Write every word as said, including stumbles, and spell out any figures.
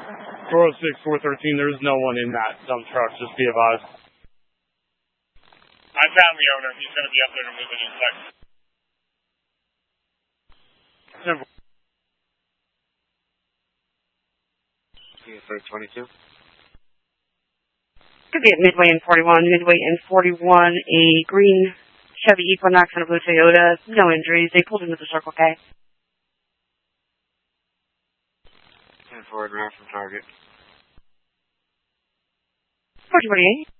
four oh six, four thirteen, there's no one in that dump truck, just be advised. I found the owner. He's going to be up there to move it in a second. Simple. twenty-two. Could be at Midway and forty-one. Midway and forty-one, a green Chevy Equinox and a blue Toyota. No injuries. They pulled into the Circle K. And forward round from target. forty forty-eight.